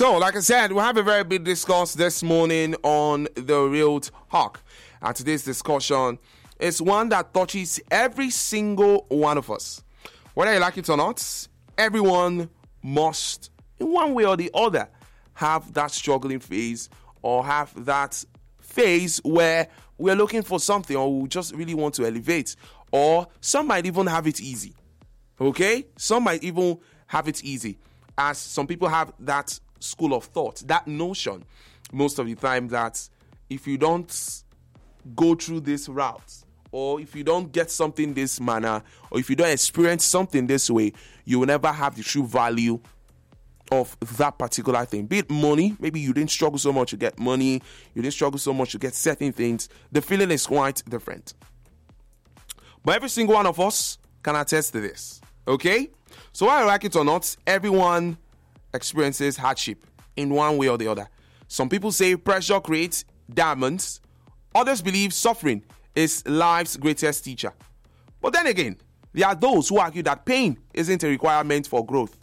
So, like I said, we'll have a very big discourse this morning on the Real Talk. And today's discussion is one that touches every single one of us. Whether you like it or not, everyone must, in one way or the other, have that struggling phase or have that phase where we're looking for something or we just really want to elevate. Or some might even have it easy. Okay? Some might even have it easy. As some people have that school of thought, that notion most of the time that if you don't go through this route, or if you don't get something this manner, or if you don't experience something this way, you will never have the true value of that particular thing. Be it money, maybe you didn't struggle so much to get money, you didn't struggle so much to get certain things. The feeling is quite different. But every single one of us can attest to this, okay? So whether you like it or not, everyone experiences hardship in one way or the other. Some people say pressure creates diamonds. Others believe suffering is life's greatest teacher. But then again, there are those who argue that pain isn't a requirement for growth.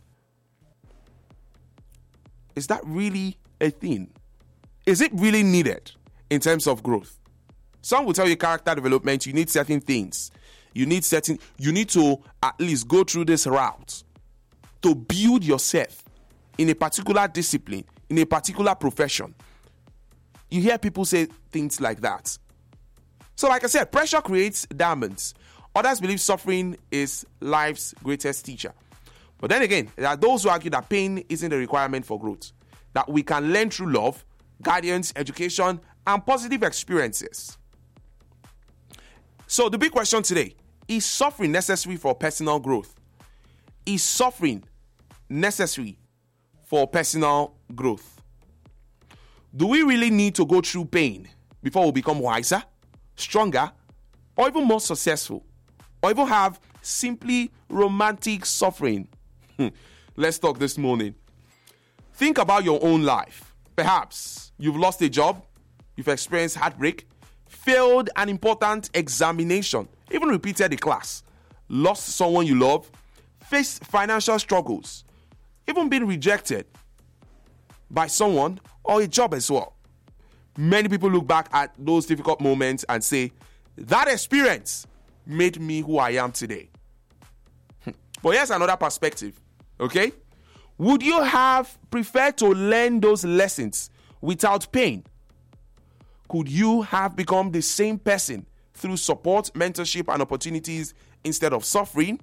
Is that really a thing? Is it really needed in terms of growth? Some will tell you character development, you need certain things. You need to at least go through this route to build yourself in a particular discipline, in a particular profession. You hear people say things like that. So like I said, pressure creates diamonds. Others believe suffering is life's greatest teacher. But then again, there are those who argue that pain isn't a requirement for growth. That we can learn through love, guidance, education, and positive experiences. So the big question today, is suffering necessary for personal growth? Is suffering necessary for personal growth? Do we really need to go through pain before we become wiser, stronger, or even more successful? Or even have simply romantic suffering? Let's talk this morning. Think about your own life. Perhaps you've lost a job, you've experienced heartbreak, failed an important examination, even repeated a class, lost someone you love, faced financial struggles, even been rejected by someone or a job as well. Many people look back at those difficult moments and say, that experience made me who I am today. But here's another perspective, okay? Would you have preferred to learn those lessons without pain? Could you have become the same person through support, mentorship, and opportunities instead of suffering?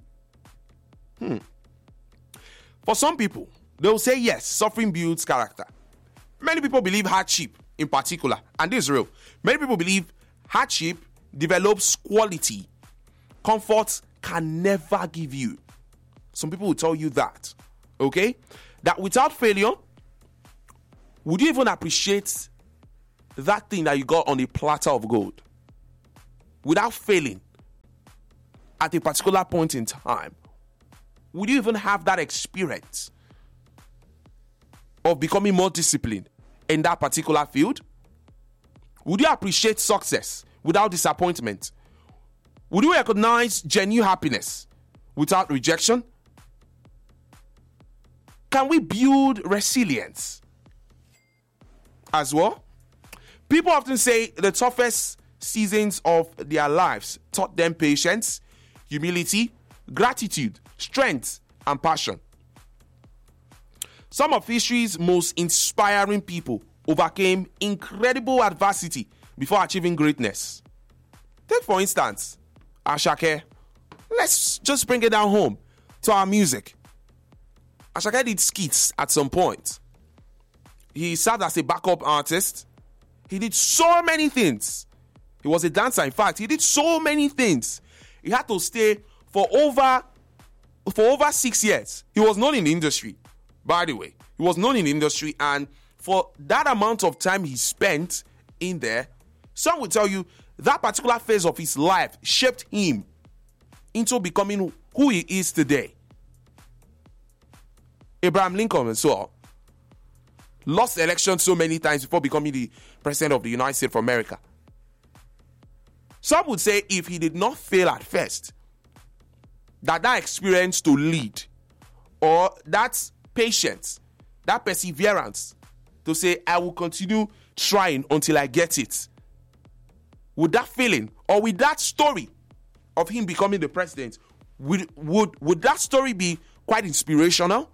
For some people, they'll say yes, suffering builds character. Many people believe hardship in particular, and this is real. Many people believe hardship develops quality. Comfort can never give you. Some people will tell you that, okay? That without failure, would you even appreciate that thing that you got on a platter of gold? Without failing at a particular point in time, would you even have that experience of becoming more disciplined in that particular field? Would you appreciate success without disappointment? Would you recognize genuine happiness without rejection? Can we build resilience as well? People often say the toughest seasons of their lives taught them patience, humility, gratitude, strength, and passion. Some of history's most inspiring people overcame incredible adversity before achieving greatness. Take, for instance, Asake. Let's just bring it down home to our music. Asake did skits at some point. He served as a backup artist. He did so many things. He was a dancer, in fact. He did so many things. He had to stay for over 6 years. He was known in the industry, by the way. He was known in the industry, and for that amount of time he spent in there, some will tell you that particular phase of his life shaped him into becoming who he is today. Abraham Lincoln as well lost elections so many times before becoming the president of the United States of America. Some would say if he did not fail at first, that experience to lead or that patience that perseverance to say, I will continue trying until I get it? Would that feeling, or with that story of him becoming the president, would that story be quite inspirational?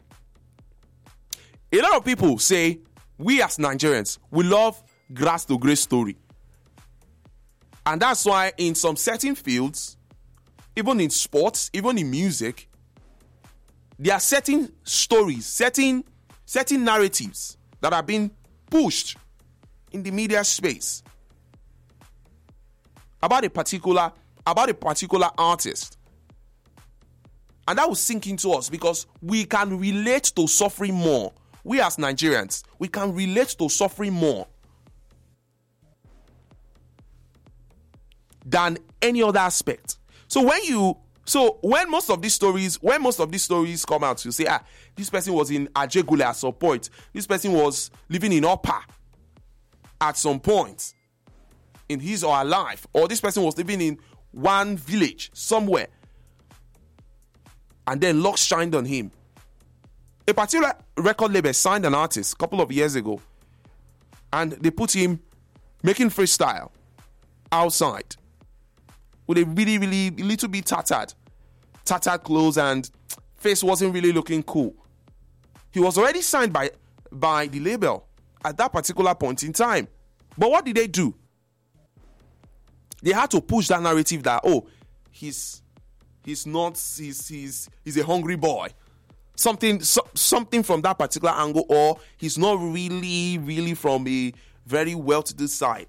A lot of people say, we as Nigerians, we love grass to grace story. And that's why in some certain fields, even in sports, even in music, there are certain stories, certain narratives that are being pushed in the media space about a particular artist. And that will sink into us because we can relate to suffering more. We as Nigerians, we can relate to suffering more than any other aspect. So when most of these stories come out, you say, this person was in Ajegule at some point. This person was living in Upper at some point in his or her life. Or this person was living in one village somewhere. And then luck shined on him. A particular record label signed an artist a couple of years ago. And they put him making freestyle outside with a really, really little bit tattered clothes, and face wasn't really looking cool. He was already signed by the label at that particular point in time. But what did they do? They had to push that narrative that, he's a hungry boy. Something from that particular angle, or he's not really from a very well-to-do side.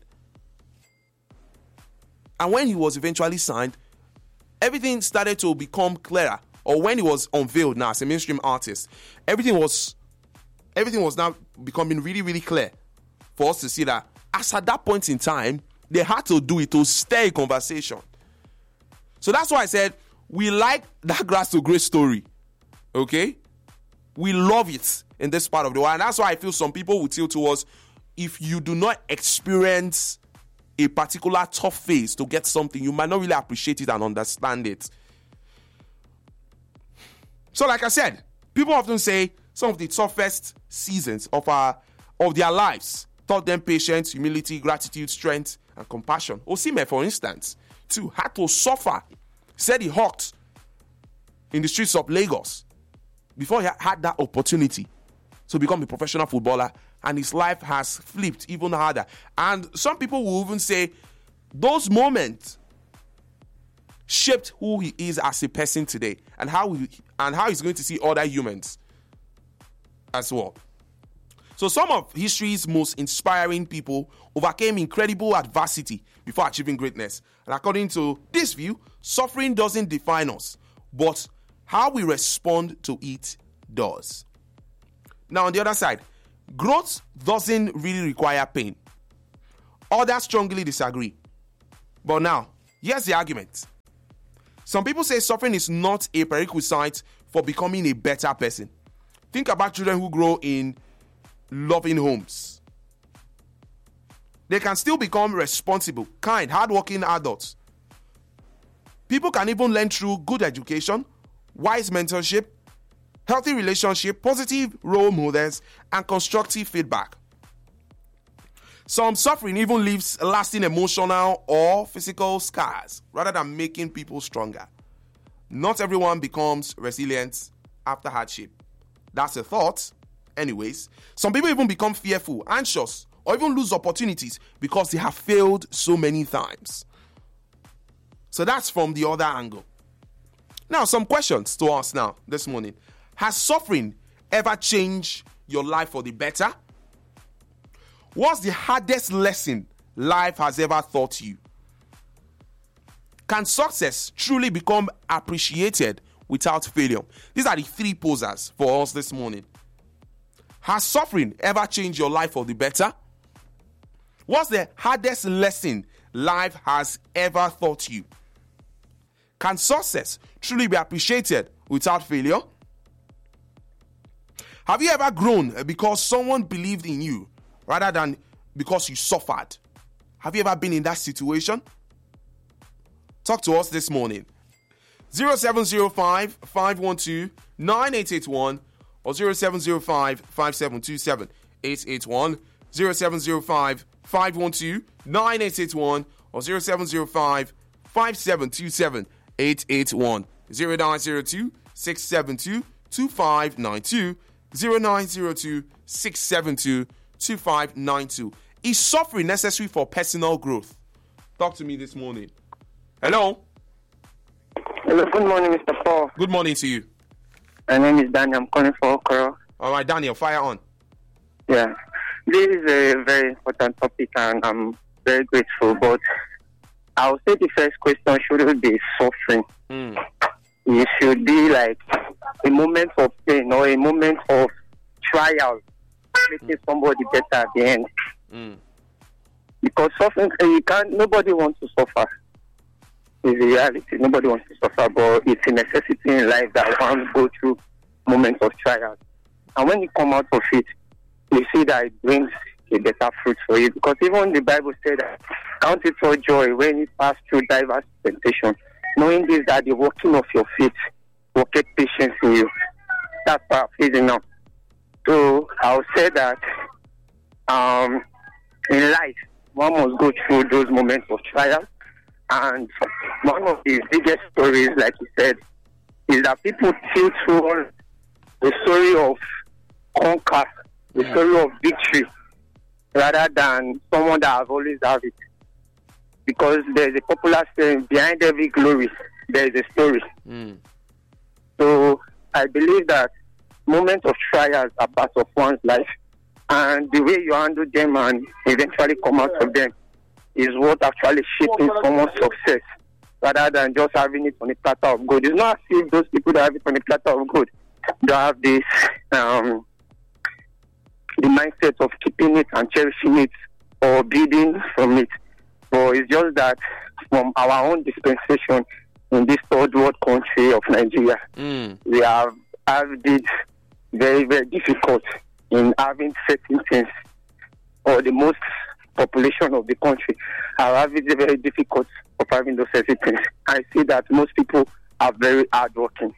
And when he was eventually signed, everything started to become clearer. Or when he was unveiled now as a mainstream artist, everything was now becoming really, really clear for us to see that as at that point in time, they had to do it to stay a conversation. So that's why I said we like that grass to grace story. Okay? We love it in this part of the world. And that's why I feel some people will tilt towards, if you do not experience a particular tough phase to get something, you might not really appreciate it and understand it. So like I said, people often say some of the toughest seasons of their lives taught them patience, humility, gratitude, strength, and compassion. Osimhen, for instance, too, had to suffer. Said he hawked in the streets of Lagos before he had that opportunity to become a professional footballer, and his life has flipped even harder. And some people will even say those moments shaped who he is as a person today, and how he's going to see other humans as well. So some of history's most inspiring people overcame incredible adversity before achieving greatness. And according to this view, suffering doesn't define us, but how we respond to it does. Now, on the other side, growth doesn't really require pain. Others strongly disagree. But now, here's the argument. Some people say suffering is not a prerequisite for becoming a better person. Think about children who grow in loving homes. They can still become responsible, kind, hardworking adults. People can even learn through good education, wise mentorship, healthy relationship, positive role models, and constructive feedback. Some suffering even leaves lasting emotional or physical scars rather than making people stronger. Not everyone becomes resilient after hardship. That's a thought. Anyways, some people even become fearful, anxious, or even lose opportunities because they have failed so many times. So that's from the other angle. Now, some questions to us now this morning. Has suffering ever changed your life for the better? What's the hardest lesson life has ever taught you? Can success truly become appreciated without failure? These are the three posers for us this morning. Has suffering ever changed your life for the better? What's the hardest lesson life has ever taught you? Can success truly be appreciated without failure? Have you ever grown because someone believed in you rather than because you suffered? Have you ever been in that situation? Talk to us this morning. 0705 512 9881 or 0705 5727 881, 0705 512 9881, or 0705 5727 881, 0902 672 2592, 0902 672 2592. Is suffering necessary for personal growth? Talk to me this morning. Hello. Hello, good morning, Mr. Paul. Good morning to you. My name is Daniel. I'm calling for Okoro. All right, Daniel, fire on. Yeah, this is a very important topic, and I'm very grateful. But I'll say the first question shouldn't be suffering. It should be like a moment of pain or a moment of trial, making somebody better at the end. Because suffering, nobody wants to suffer. It's a reality. Nobody wants to suffer, but it's a necessity in life that one go through moments of trial. And when you come out of it, you see that it brings a better fruit for you. Because even the Bible said that count it for joy when you pass through diverse temptation, knowing this, that the working of your faith will get patience in you. That's paraphrasing now. So I'll say that in life, one must go through those moments of trial. And one of the biggest stories, like you said, is that people tilt toward the story of conquer, the story of victory, rather than someone that has always had it. Because there's a popular saying, behind every glory, there is a story. So I believe that moments of trials are part of one's life, and the way you handle them and eventually come out of them is what actually shaping someone's success, rather than just having it on a platter of gold. It's not as if those people that have it on a platter of gold, they have this the mindset of keeping it and cherishing it or building from it. But it's just that from our own dispensation in this third world country of Nigeria, we have it very, very difficult in having certain things, or the most population of the country are having it very difficult of having those certain things. I see that most people are very hardworking.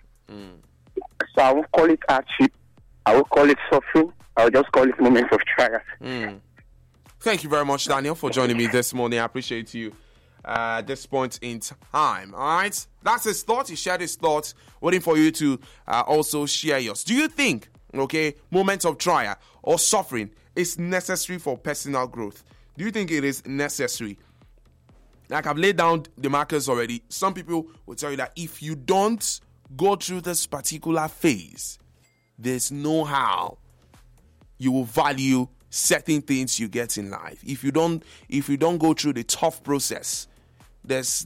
So I won't call it hardship. I will call it suffering. I will just call it moments of trials. Thank you very much, Daniel, for joining me this morning. I appreciate you at this point in time. All right? That's his thoughts. He shared his thoughts, waiting for you to also share yours. Do you think, moments of trial or suffering is necessary for personal growth? Do you think it is necessary? Like I've laid down the markers already. Some people will tell you that if you don't go through this particular phase, there's no how you will value certain things you get in life. If you don't go through the tough process, there's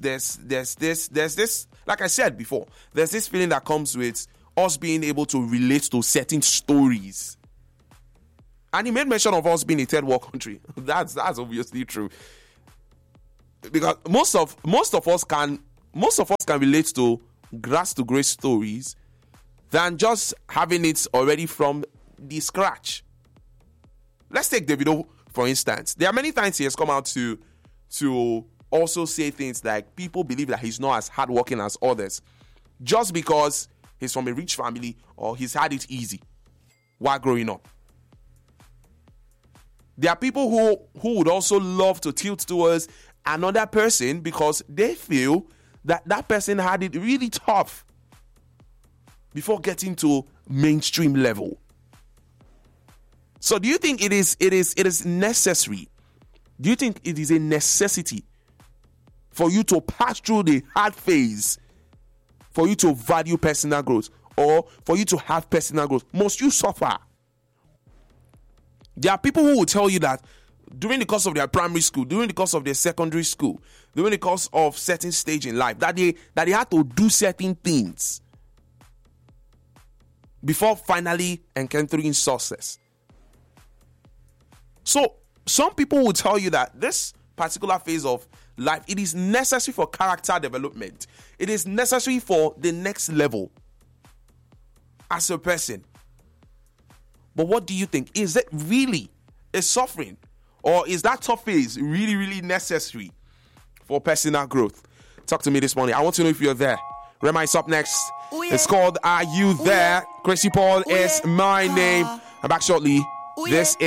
this, like I said before, there's this feeling that comes with us being able to relate to certain stories. And he made mention of us being a third world country. That's obviously true. Because most of us can relate to grass to grace stories than just having it already from the scratch. Let's take Davido, for instance. There are many times he has come out to also say things like people believe that he's not as hardworking as others just because he's from a rich family or he's had it easy while growing up. There are people who would also love to tilt towards another person because they feel that person had it really tough before getting to mainstream level. So do you think it is necessary? Do you think it is a necessity for you to pass through the hard phase for you to value personal growth, or for you to have personal growth? Must you suffer? There are people who will tell you that during the course of their primary school, during the course of their secondary school, during the course of certain stage in life, that they had to do certain things before finally encountering success. So some people will tell you that this particular phase of life, it is necessary for character development. It is necessary for the next level as a person. But what do you think? Is it really a suffering? Or is that tough phase really, really necessary for personal growth? Talk to me this morning. I want to know if you're there. Rema is up next. It's called Are You There? Chrissy Paul is my name. I'm back shortly. This